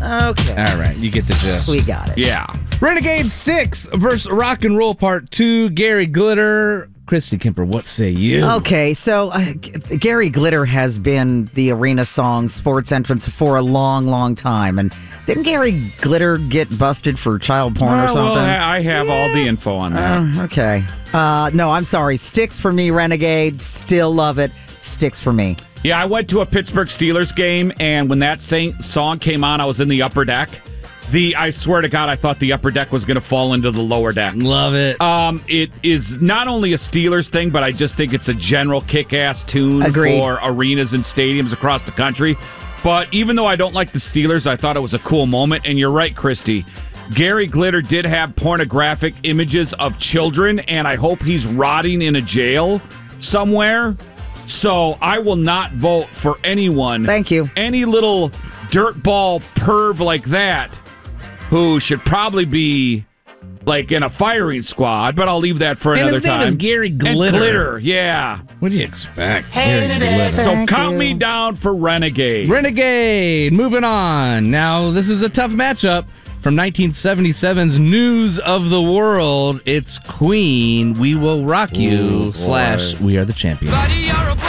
Okay. All right, you get the gist. We got it. Yeah. Renegade Sticks versus Rock and Roll Part 2. Gary Glitter. Christy Kemper, what say you? Okay, so Gary Glitter has been the arena song sports entrance for a long, long time. And didn't Gary Glitter get busted for child porn or something? Well, I have all the info on that. Okay. No, I'm sorry. Sticks for me, Renegade. Still love it. Sticks for me. Yeah, I went to a Pittsburgh Steelers game, and when that song came on, I was in the upper deck. I swear to God, I thought the upper deck was going to fall into the lower deck. Love it. It is not only a Steelers thing, but I just think it's a general kick-ass tune for arenas and stadiums across the country. But even though I don't like the Steelers, I thought it was a cool moment. And you're right, Christy. Gary Glitter did have pornographic images of children, and I hope he's rotting in a jail somewhere. So I will not vote for anyone. Thank you. Any little dirtball perv like that, who should probably be like in a firing squad, but I'll leave that for another time. And his name is Gary Glitter. And Glitter, yeah. What do you expect? Gary Glitter. So count me down for Renegade. Renegade, moving on. Now, this is a tough matchup from 1977's News of the World. It's Queen, We Will Rock You / We Are the Champions.